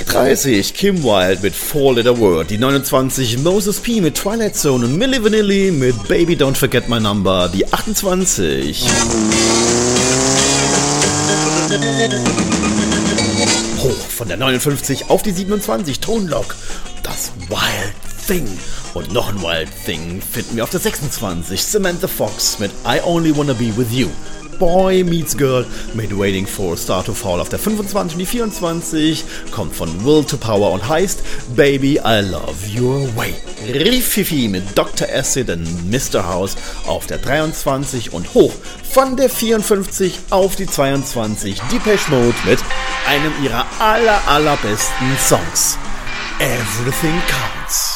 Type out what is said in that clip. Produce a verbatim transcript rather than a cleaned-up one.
dreißig Kim Wilde mit Four Letter Word, die neunundzwanzig Moses P mit Twilight Zone und Milli Vanilli mit Baby Don't Forget My Number, die achtundzwanzig. Hoch von der neunundfünfzig auf die siebenundzwanzig, Tone Loc, das Wild Thing. Und noch ein Wild Thing finden wir auf der sechsundzwanzig, Samantha Fox mit I Only Wanna Be With You. Boy Meets Girl mit Waiting for a Star to Fall auf der fünfundzwanzig und die vierundzwanzig kommt von Will to Power und heißt Baby I Love Your Way. Rififi mit Doktor Acid und Mister House auf der dreiundzwanzig und hoch von der vierundfünfzig auf die zweiundzwanzig, Depeche Mode mit einem ihrer aller allerbesten Songs, Everything Counts.